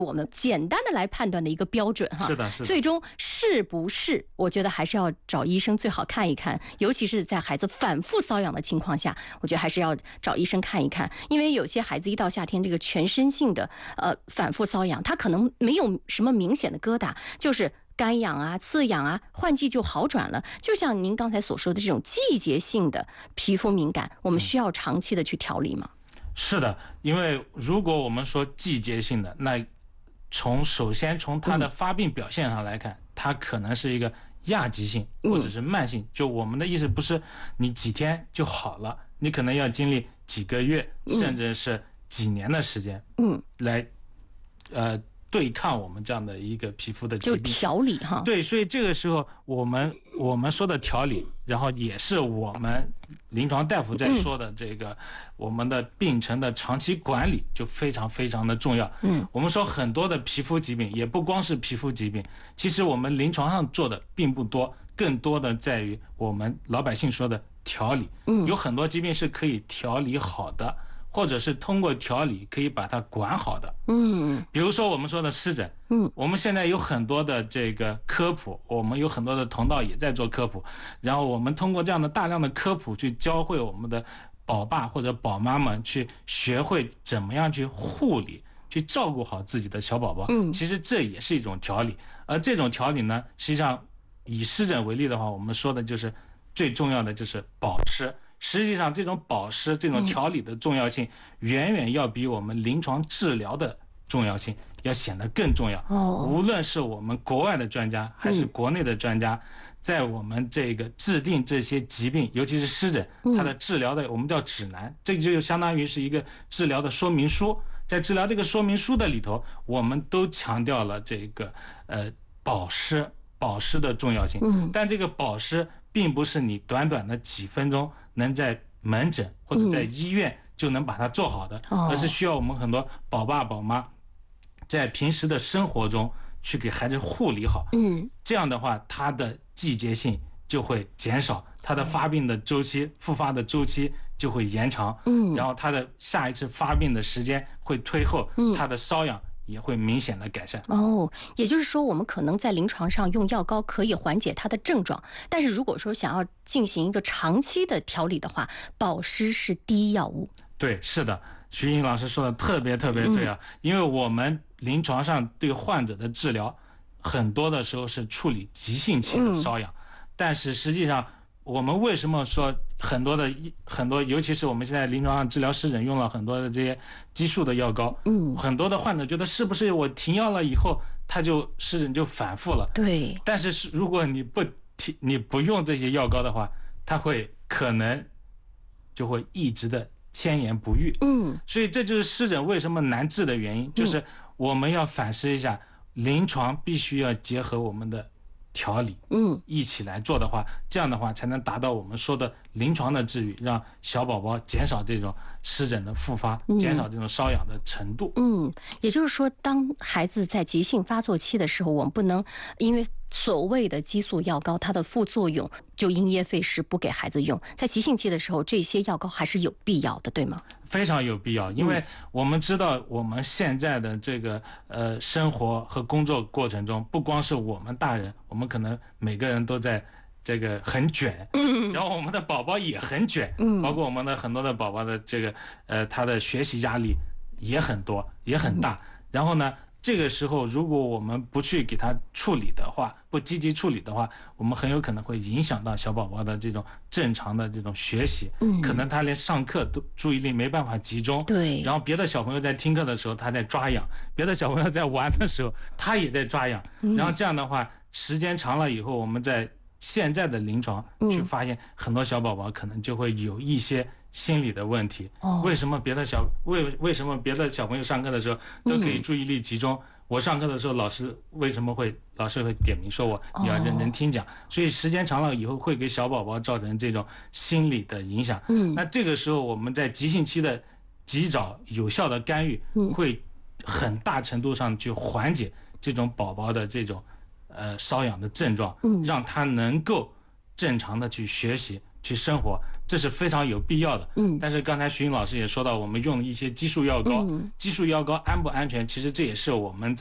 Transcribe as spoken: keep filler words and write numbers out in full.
我们简单的来判断的一个标准哈。 是的，是的。 最终是不是，我觉得还是要找医生最好看一看，尤其是在孩子反复瘙痒的情况下，我觉得还是要找医生看一看，因为有些孩子一到夏天，这个全身性的呃反复瘙痒，他可能没有什么明显的疙瘩，就是干痒啊、刺痒啊，换季就好转了。就像您刚才所说的这种季节性的皮肤敏感，我们需要长期的去调理吗？ 是的，因为如果我们说季节性的，那从首先从它的发病表现上来看，嗯、它可能是一个亚急性或者是慢性。嗯、就我们的意思不是你几天就好了，你可能要经历几个月，嗯、甚至是几年的时间，嗯，来，呃。对抗我们这样的一个皮肤的疾病， 就调理哈。 对，所以这个时候我们我们说的调理，然后也是我们临床大夫在说的这个、嗯、我们的病程的长期管理就非常非常的重要。嗯，我们说很多的皮肤疾病也不光是皮肤疾病，其实我们临床上做的并不多，更多的在于我们老百姓说的调理。嗯，有很多疾病是可以调理好的。或者是通过调理可以把它管好的，嗯，比如说我们说的湿疹，嗯，我们现在有很多的这个科普，我们有很多的同道也在做科普，然后我们通过这样的大量的科普去教会我们的宝爸或者宝妈们去学会怎么样去护理，去照顾好自己的小宝宝，嗯，其实这也是一种调理，而这种调理呢，实际上以湿疹为例的话，我们说的就是最重要的就是保湿。实际上这种保湿这种调理的重要性远远要比我们临床治疗的重要性要显得更重要。哦，无论是我们国外的专家还是国内的专家，在我们这个制定这些疾病，尤其是湿疹，它的治疗的我们叫指南，这就相当于是一个治疗的说明书。在治疗这个说明书的里头，我们都强调了这个呃保湿保湿的重要性。嗯，但这个保湿并不是你短短的几分钟能在门诊或者在医院就能把它做好的，嗯、而是需要我们很多宝爸宝妈在平时的生活中去给孩子护理好。嗯，这样的话，它的季节性就会减少，它的发病的周期、复发的周期就会延长。嗯，然后它的下一次发病的时间会推后，它的瘙痒也会明显的改善。 哦，也就是说我们可能在临床上用药膏可以缓解它的症状，但是如果说想要进行一个长期的调理的话，保湿是第一要务。 对，是的，徐英老师说的特别特别对啊、嗯、因为我们临床上对患者的治疗很多的时候是处理急性期的瘙痒、嗯、但是实际上我们为什么说很多的很多，尤其是我们现在临床上治疗湿疹用了很多的这些激素的药膏，嗯，很多的患者觉得是不是我停药了以后，他就湿疹就反复了？ 对。 但是如果你不停你不用这些药膏的话，它会可能就会一直的迁延不愈。嗯，所以这就是湿疹为什么难治的原因，就是我们要反思一下，临床必须要结合我们的调理，嗯，一起来做的话，这样的话才能达到我们说的临床的治愈，让小宝宝减少这种湿疹的复发，嗯、减少这种瘙痒的程度。 嗯，也就是说，当孩子在急性发作期的时候，我们不能因为所谓的激素药膏它的副作用就因噎废食不给孩子用，在急性期的时候，这些药膏还是有必要的，对吗？ 非常有必要，因为我们知道我们现在的这个呃生活和工作过程中，不光是我们大人，我们可能每个人都在这个很卷，嗯，然后我们的宝宝也很卷，嗯，包括我们的很多的宝宝的这个呃他的学习压力也很多也很大，然后呢，这个时候如果我们不去给他处理的话，不积极处理的话，我们很有可能会影响到小宝宝的这种正常的这种学习，嗯，可能他连上课都注意力没办法集中， 对， 然后别的小朋友在听课的时候他在抓痒，别的小朋友在玩的时候他也在抓痒，嗯，然后这样的话时间长了以后，我们在现在的临床去发现很多小宝宝可能就会有一些心理的问题。哦，为什么别的小为为什么别的小朋友上课的时候都可以注意力集中，嗯，我上课的时候老师为什么会老师会点名说我你要认真听讲，哦，所以时间长了以后会给小宝宝造成这种心理的影响。嗯，那这个时候我们在急性期的及早有效的干预，会很大程度上去缓解这种宝宝的这种呃瘙痒的症状，嗯，让他能够正常的去学习， 去生活，这是非常有必要的。 嗯， 但是刚才徐颖老师也说到，我们用一些激素药膏， 嗯、 激素药膏安不安全？其实这也是我们